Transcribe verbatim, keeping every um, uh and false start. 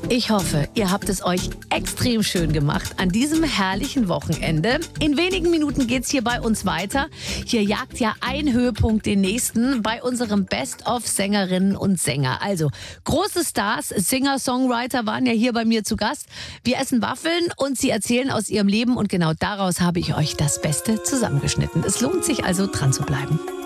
Ich hoffe, ihr habt es euch extrem schön gemacht an diesem herrlichen Wochenende. In wenigen Minuten geht's hier bei uns weiter. Hier jagt ja ein Höhepunkt den nächsten bei unserem Best-of-Sängerinnen und Sänger. Also große Stars, Singer, Songwriter waren ja hier bei mir zu Gast. Wir essen Waffeln und sie erzählen aus ihrem Leben und genau daraus habe ich euch das Beste zusammengeschnitten. Es lohnt sich also dran zu bleiben.